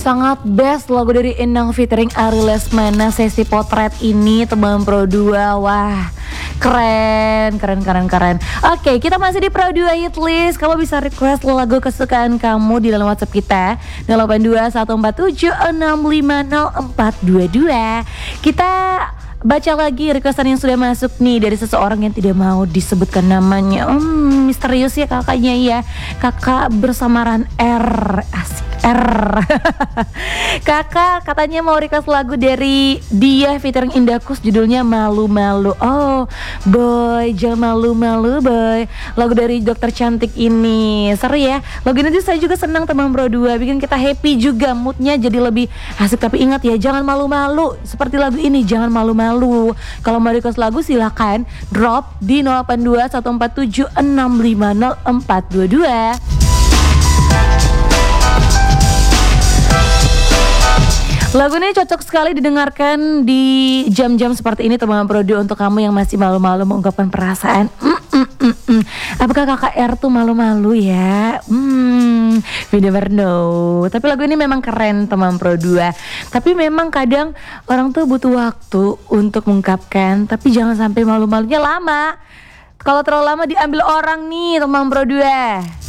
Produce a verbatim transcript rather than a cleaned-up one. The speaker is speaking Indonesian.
Sangat best lagu dari Endang featuring Ari Lesmana, Sesi Potret ini teman Pro dua. Wah, keren, keren, keren, keren. Oke, kita masih di Pro dua Hit List. Kamu bisa request lagu kesukaan kamu di dalam WhatsApp kita nol delapan dua satu empat tujuh enam lima nol empat dua dua. Kita baca lagi requestan yang sudah masuk nih dari seseorang yang tidak mau disebutkan namanya. Hmm, misterius ya kakaknya ya. Kakak bersamaran R. Asik R. Kakak katanya mau request lagu dari dia featuring Indakus, judulnya Malu-Malu. Oh boy, jangan malu-malu boy. Lagu dari Dokter Cantik ini seru ya. Lagu ini tuh saya juga senang teman Pro dua, bikin kita happy juga, moodnya jadi lebih asik. Tapi ingat ya, jangan malu-malu. Seperti lagu ini, jangan malu-malu. Kalau mau request lagu silakan drop di nol delapan dua satu empat tujuh enam lima nol empat dua dua. Lagu ini cocok sekali didengarkan di jam-jam seperti ini teman Pro dua, untuk kamu yang masih malu-malu mengungkapkan perasaan. Mm, mm, mm, mm. Apakah kakak R tuh malu-malu ya? Hmm, we never know. Tapi lagu ini memang keren teman Pro dua. Tapi memang kadang orang tuh butuh waktu untuk mengungkapkan, tapi jangan sampai malu-malunya lama. Kalau terlalu lama diambil orang nih teman Pro dua.